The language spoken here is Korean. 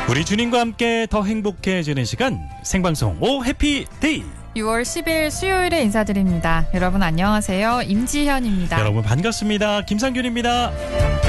우리 주님과 함께 더 행복해지는 시간 생방송 오 해피데이. 6월 10일 수요일에 인사드립니다. 여러분 안녕하세요. 임지현입니다. 여러분 반갑습니다. 김상균입니다.